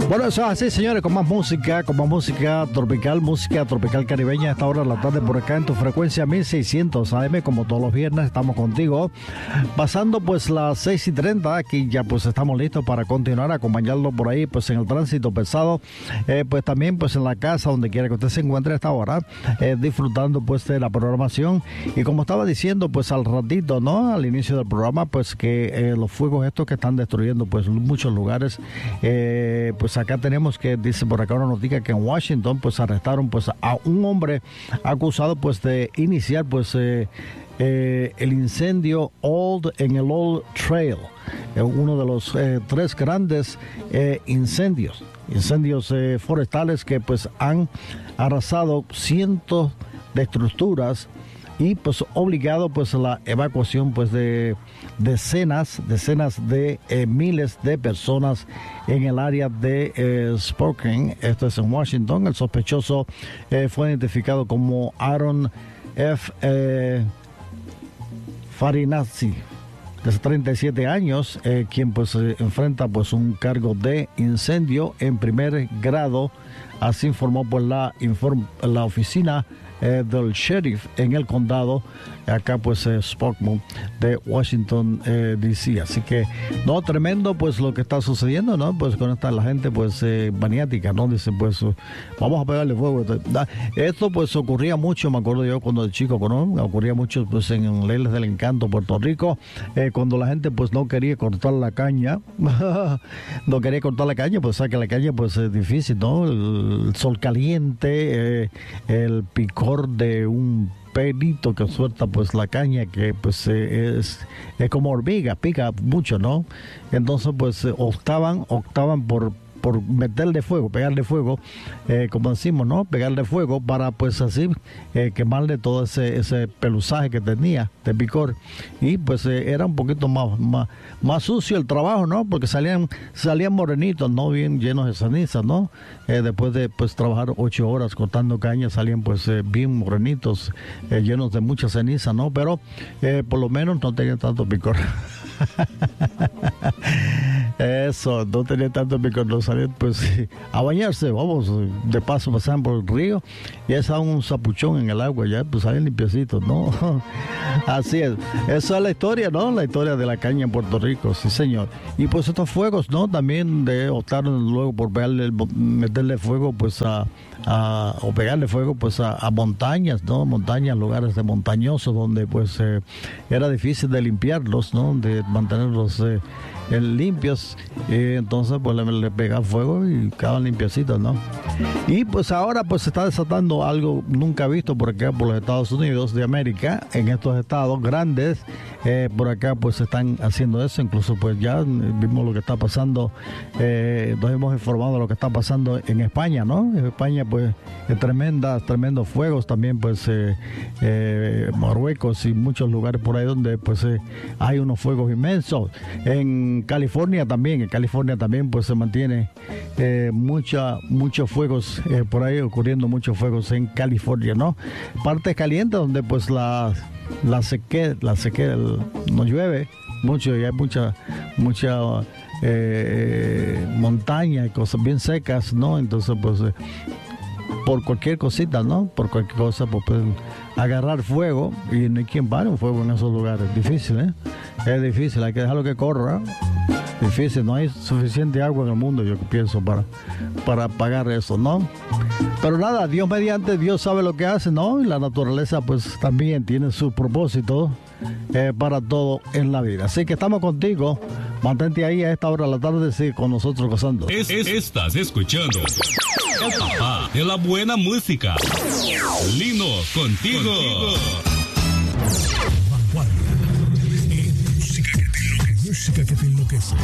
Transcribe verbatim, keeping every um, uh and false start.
Bueno, eso es así, señores, con más música, con más música tropical, música tropical caribeña a esta hora de la tarde por acá en tu frecuencia mil seiscientos A M, como todos los viernes estamos contigo, pasando pues las seis y treinta, aquí ya pues estamos listos para continuar, acompañarlo por ahí pues en el tránsito pesado, eh, pues también pues en la casa, donde quiera que usted se encuentre a esta hora, eh, disfrutando pues de la programación, y como estaba diciendo pues al ratito, ¿no? Al inicio del programa, pues que eh, los fuegos estos que están destruyendo pues muchos lugares, eh, pues acá tenemos que, dice por acá una noticia, que en Washington pues arrestaron pues a un hombre acusado pues de iniciar pues eh, eh, el incendio Old en el Old Trail, eh, uno de los eh, tres grandes eh, incendios, incendios eh, forestales que pues han arrasado cientos de estructuras y pues obligado pues a la evacuación pues de decenas, decenas de eh, miles de personas en el área de eh, Spokane. Esto es en Washington. El sospechoso eh, fue identificado como Aaron F. Eh, Farinazzi, de treinta y siete años, eh, quien pues eh, enfrenta pues un cargo de incendio en primer grado. Así informó por la, inform, la oficina eh, del sheriff en el condado, acá pues eh, Spokane de Washington eh, D C. Así que no, tremendo pues lo que está sucediendo, ¿no? Pues con esta la gente pues eh, maniática, ¿no? Dicen pues uh, vamos a pegarle fuego. Esto pues ocurría mucho, me acuerdo yo cuando de chico, ¿no? Ocurría mucho pues en Leyes del Encanto, Puerto Rico, eh, cuando la gente pues no quería cortar la caña, no quería cortar la caña, pues sabe que la caña pues es difícil, ¿no? El, el sol caliente, eh, el picor de un pelito que suelta pues la caña, que pues eh, es, es como hormiga, pica mucho, ¿no? Entonces pues eh, optaban, optaban por por meterle fuego, pegarle fuego, eh, como decimos, ¿no? Pegarle fuego para pues así eh, quemarle todo ese ese pelusaje que tenía de picor, y pues eh, era un poquito más, más más sucio el trabajo, ¿no? Porque salían salían morenitos, ¿no? Bien llenos de ceniza, ¿no? Eh, después de pues trabajar ocho horas cortando caña, salían pues eh, bien morenitos, eh, llenos de mucha ceniza, ¿no? Pero eh, por lo menos no tenían tanto picor. Eso, no tenía tanto picor, no salían pues a bañarse, vamos, de paso pasaban por el río y ya estaban un zapuchón en el agua, ya pues salían limpiecitos, ¿no? Así es, esa es la historia, ¿no? La historia de la caña en Puerto Rico, sí señor. Y pues estos fuegos, ¿no? También de optaron luego por pegarle, meterle fuego pues a, a o pegarle fuego pues a, a montañas, ¿no? Montañas, lugares de montañosos donde pues eh, era difícil de limpiarlos, ¿no? De mantenerlos eh, limpios, y entonces pues le, le pega fuego y quedaban limpiecitos, ¿no? Y pues ahora pues se está desatando algo nunca visto por acá por los Estados Unidos de América, en estos estados grandes, eh, por acá pues se están haciendo eso, incluso pues ya vimos lo que está pasando, eh, nos hemos informado de lo que está pasando en España, ¿no? En España pues tremendas, tremendos fuegos también pues eh, eh, Marruecos y muchos lugares por ahí donde pues eh, hay unos fuegos inmensos. En California también, en California también pues se mantiene eh, mucha, muchos fuegos eh, por ahí ocurriendo, muchos fuegos en California, ¿no? Partes calientes donde pues la, la sequía, la sequía no llueve mucho y hay mucha, mucha eh, montaña y cosas bien secas, ¿no? Entonces pues eh, por cualquier cosita, ¿no? Por cualquier cosa pues pueden agarrar fuego y no hay quien pare un fuego en esos lugares. Difícil, ¿eh? Es difícil, hay que dejarlo que corra. Difícil, no hay suficiente agua en el mundo, yo pienso, para, para apagar eso, ¿no? Pero nada, Dios mediante, Dios sabe lo que hace, ¿no? Y la naturaleza pues también tiene su propósito eh, para todo en la vida. Así que estamos contigo, mantente ahí a esta hora de la tarde, sigue con nosotros gozando. Es, es, estás escuchando el papá de la buena música, Lino, contigo. contigo. Música que te enloquece.